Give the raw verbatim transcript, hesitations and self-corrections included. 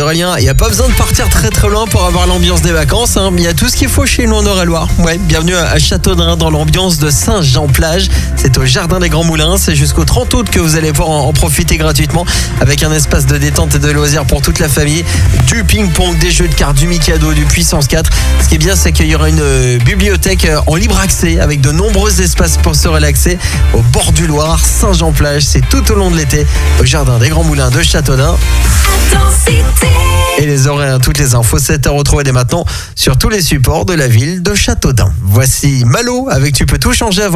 Aurélien. Il n'y a pas besoin de partir très très loin pour avoir l'ambiance des vacances. Hein. Il y a tout ce qu'il faut chez nous en Eure-et-Loire. Ouais, bienvenue à Châteaudun dans l'ambiance de Saint-Jean-Plage. C'est au Jardin des Grands Moulins. C'est jusqu'au trente août que vous allez pouvoir en, en profiter gratuitement avec un espace de détente et de loisirs pour toute la famille. Du ping-pong, des jeux de cartes, du Mikado, du Puissance quatre. Ce qui est bien, c'est qu'il y aura une euh, bibliothèque euh, en libre accès avec de nombreux espaces pour se relaxer au bord du Loir, Saint-Jean-Plage. C'est tout au long de l'été au Jardin des Grands Moulins de Châteaudun. Et les horaires, toutes les infos, c'est à retrouver dès maintenant sur tous les supports de la ville de Châteaudun. Voici Malo avec Tu peux tout changer avant